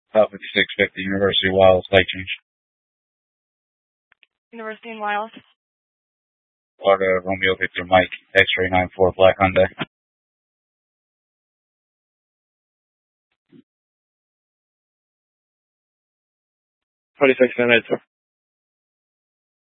About 5650 University Wiles, light change. University and Wiles. Florida Romeo Victor Mike, X-ray 94, black Hyundai. 26 minutes.